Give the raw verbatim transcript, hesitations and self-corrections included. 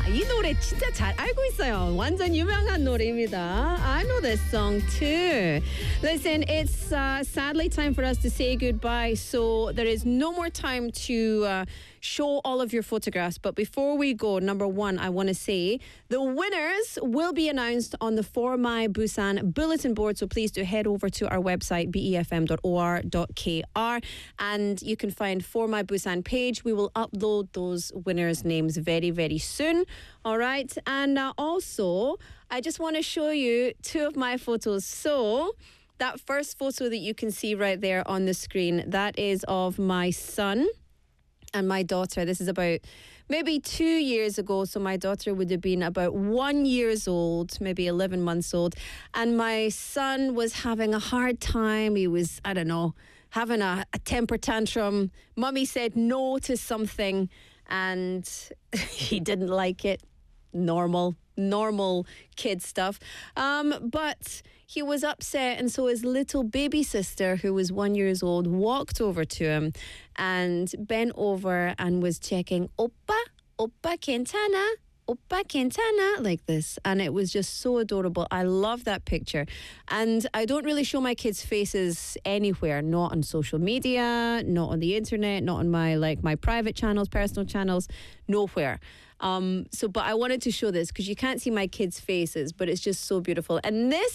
이 노래 진짜 잘 알고 있어요. 완전 유명한 노래입니다. I know this song too. Listen, it's uh, sadly time for us to say goodbye. So there is no more time to uh, show all of your photographs. But before we go, number one, I want to say the winners will be announced on the For My Busan bulletin board. So please do head over to our website, b e f m dot o r dot k r, and you can find For My Busan page. We will upload those winners' names very, very soon. All right. And uh, also, I just want to show you two of my photos. So that first photo that you can see right there on the screen, that is of my son and my daughter. This is about maybe two years ago. So my daughter would have been about one years old, maybe eleven months old. And my son was having a hard time. He was, I don't know, having a, a temper tantrum. Mummy said no to something and he didn't like it. Normal, normal kid stuff. Um, but he was upset, and so his little baby sister, who was one years old, walked over to him and bent over and was checking, Oppa, Oppa 괜찮아? Oppa 괜찮아? Like this. And it was just so adorable. I love that picture. And I don't really show my kids' faces anywhere, not on social media, not on the internet, not on my like my private channels, personal channels, nowhere. Um, so, but I wanted to show this because you can't see my kids' faces, but it's just so beautiful. And this